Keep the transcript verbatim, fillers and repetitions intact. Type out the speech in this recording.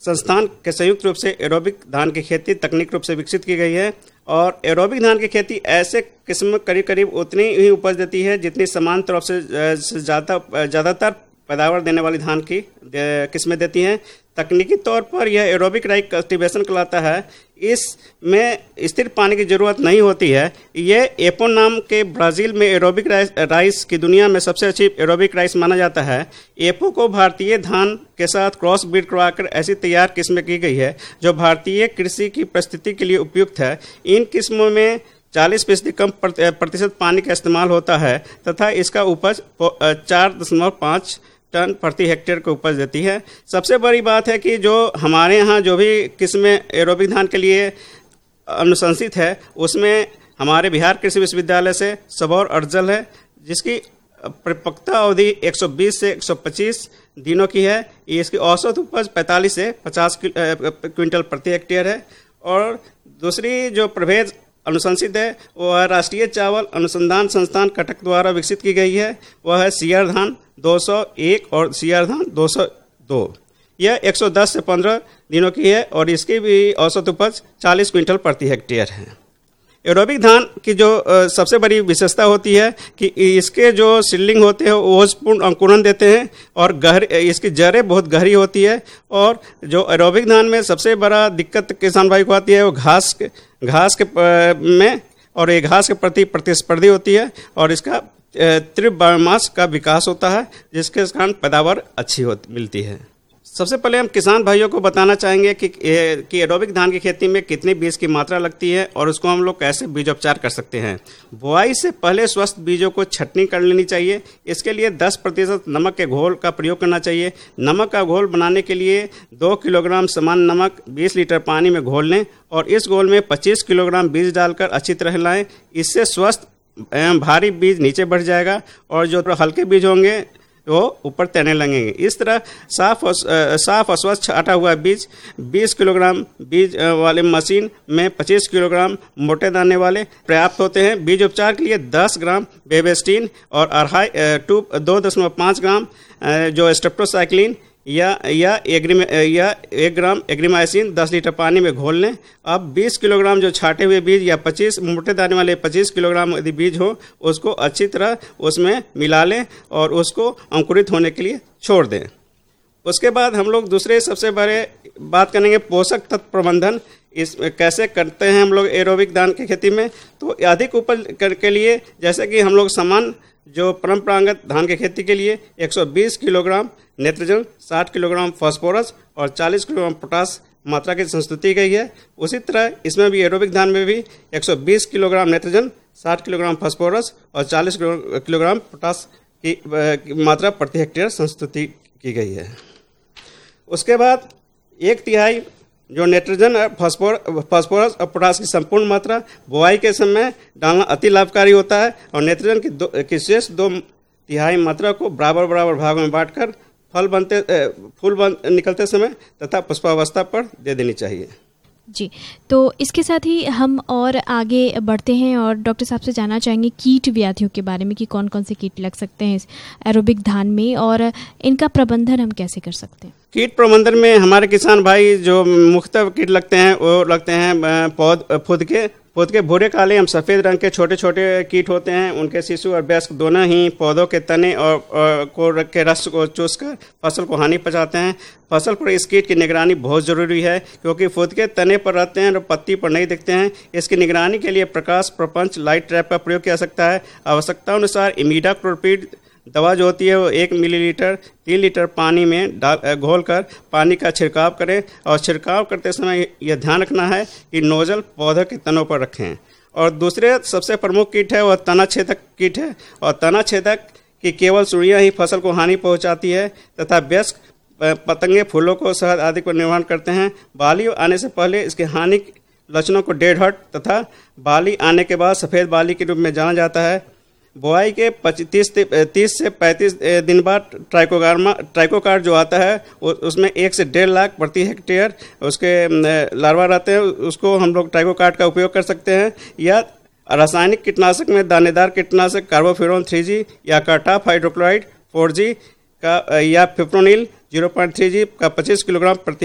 संस्थान के संयुक्त रूप से एरोबिक धान की खेती तकनीक रूप से विकसित की गई है और एरोबिक धान की खेती ऐसे किस्म करीब करीब उतनी ही उपज देती है जितनी समान तौर से ज़्यादा ज़्यादातर पैदावार देने वाली धान की किस्में देती हैं। तकनीकी तौर पर यह एरोबिक राइस कल्टीवेशन कहलाता है। इसमें स्थिर पानी की ज़रूरत नहीं होती है। ये एपो नाम के ब्राज़ील में एरोबिक राइस, राइस की दुनिया में सबसे अच्छी एरोबिक राइस माना जाता है। एपो को भारतीय धान के साथ क्रॉस ब्रीड करवाकर ऐसी तैयार किस्में की गई है जो भारतीय कृषि की परिस्थिति के लिए उपयुक्त है। इन किस्मों में चालीस फीसदी कम प्रतिशत पानी का इस्तेमाल होता है तथा इसका उपज चार दशमलव पाँच टन प्रति हेक्टेयर को उपज देती है। सबसे बड़ी बात है कि जो हमारे यहाँ जो भी किस्में एरोबिक धान के लिए अनुशंसित है उसमें हमारे बिहार कृषि विश्वविद्यालय से सबौर अर्जल है जिसकी परिपक्वता अवधि एक सौ बीस से एक सौ पच्चीस दिनों की है। इसकी औसत उपज पैंतालीस से पचास क्विंटल प्रति हेक्टेयर है। और दूसरी जो प्रभेद अनुशंसित है वह राष्ट्रीय चावल अनुसंधान संस्थान कटक द्वारा विकसित की गई है। वह है सीआर धान दो सौ एक और सीआर धान दो सौ दो। यह एक सौ दस से पंद्रह दिनों की है और इसकी भी औसत उपज चालीस क्विंटल प्रति हेक्टेयर है। एरोबिक धान की जो सबसे बड़ी विशेषता होती है कि इसके जो सीडलिंग होते हैं वो ओजपूर्ण अंकुरन देते हैं और गहरी इसकी जड़ें बहुत गहरी होती है। और जो एरोबिक धान में सबसे बड़ा दिक्कत किसान भाई को आती है वो घास के घास के में और ये घास के प्रति प्रतिस्पर्धी होती है और इसका तीव्र बायोमास का विकास होता है जिसके कारण पैदावार अच्छी होती मिलती है। सबसे पहले हम किसान भाइयों को बताना चाहेंगे कि कि एरोबिक धान की खेती में कितनी बीज की मात्रा लगती है और उसको हम लोग कैसे बीजोपचार कर सकते हैं। बुआई से पहले स्वस्थ बीजों को छटनी कर लेनी चाहिए। इसके लिए दस प्रतिशत नमक के घोल का प्रयोग करना चाहिए। नमक का घोल बनाने के लिए दो किलोग्राम समान नमक बीस लीटर पानी में घोल लें और इस घोल में पच्चीस किलोग्राम बीज डालकर अच्छी तरह हिलाएं। इससे स्वस्थ एवं भारी बीज नीचे बढ़ जाएगा और जो हल्के बीज होंगे वो ऊपर तैरने लगेंगे। इस तरह साफ और साफ और स्वच्छ छाटा हुआ बीज बीस किलोग्राम बीज वाले मशीन में पच्चीस किलोग्राम मोटे दाने वाले पर्याप्त होते हैं। बीज उपचार के लिए दस ग्राम बेबेस्टीन और अढ़ाई टू दो दशमलव पाँच ग्राम जो स्ट्रेप्टोसाइक्लिन या या एग्री या एक ग्राम एग्रीमाइसिन दस लीटर पानी में घोल लें। अब बीस किलोग्राम जो छाटे हुए बीज या पच्चीस मोटे दाने वाले पच्चीस किलोग्राम यदि बीज हो उसको अच्छी तरह उसमें मिला लें और उसको अंकुरित होने के लिए छोड़ दें। उसके बाद हम लोग दूसरे सबसे बड़े बात करेंगे पोषक तत्व प्रबंधन। इस कैसे करते हैं हम लोग एरोबिक धान की खेती में। तो अधिक उपज के लिए जैसे कि हम लोग समान जो परंपरागत धान की खेती के लिए एक सौ बीस किलोग्राम नेत्रजन, साठ किलोग्राम फास्फोरस और चालीस किलोग्राम पोटास मात्रा की संस्तुति गई है। उसी तरह इसमें भी एरोबिक धान में भी एक सौ बीस किलोग्राम नेत्रजन, साठ किलोग्राम फास्फोरस और चालीस किलोग्राम पोटास की मात्रा प्रति हेक्टेयर संस्तुति की गई है। उसके बाद एक तिहाई जो नाइट्रोजन फास्फोरस और पोटास की संपूर्ण मात्रा बुआई के समय डालना अति लाभकारी होता है और नाइट्रोजन की दो की शेष दो तिहाई मात्रा को बराबर बराबर भागों में बांटकर फल बनते फूल बन निकलते समय तथा पुष्पावस्था पर दे देनी चाहिए। जी, तो इसके साथ ही हम और आगे बढ़ते हैं और डॉक्टर साहब से जानना चाहेंगे कीट व्याधियों के बारे में कि कौन कौन से कीट लग सकते हैं एरोबिक धान में और इनका प्रबंधन हम कैसे कर सकते हैं। कीट प्रबंधन में हमारे किसान भाई जो मुख्तलिफ कीट लगते हैं वो लगते हैं पौध फुद के पौध के भूरे काले एवं सफ़ेद रंग के छोटे छोटे कीट होते हैं। उनके शिशु और वयस्क दोनों ही पौधों के तने और, और को रख के रस को चूसकर फसल को हानि पहुंचाते हैं। फसल पर इस कीट की निगरानी बहुत ज़रूरी है क्योंकि फुद के तने पर रहते हैं और पत्ती पर नहीं दिखते हैं। इसकी निगरानी के लिए प्रकाश प्रपंच लाइट ट्रैप का प्रयोग किया सकता है। आवश्यकता अनुसार इमीडाक्लोप्रिड दवा जो होती है वो एक मिलीलीटर तीन लीटर पानी में डाल घोलकर पानी का छिड़काव करें और छिड़काव करते समय यह ध्यान रखना है कि नोजल पौधे के तनों पर रखें। और दूसरे सबसे प्रमुख कीट है वह तना छेदक कीट है और तना छेदक की केवल सुड़ियाँ ही फसल को हानि पहुंचाती है तथा वयस्क पतंगे फूलों को शहद आदि को निर्माण करते हैं। बाली आने से पहले इसके हानि लक्षणों को डेड हर्ट तथा बाली आने के बाद सफ़ेद बाली के रूप में जाना जाता है। बुआई के पच्चीस तीस से पैंतीस दिन बाद ट्राइकोगार्मा ट्राइकोकार्ड जो आता है उसमें एक से डेढ़ लाख प्रति हेक्टेयर उसके लार्वा रहते हैं। उसको हम लोग ट्राइकोकार्ड का उपयोग कर सकते हैं या रासायनिक कीटनाशक में दानेदार कीटनाशक कार्बोफ्यूरॉन थ्री जी या कार्टाप हाइड्रोक्लोराइड फोर जी का या fipronil zero point three G का पच्चीस किलोग्राम प्रति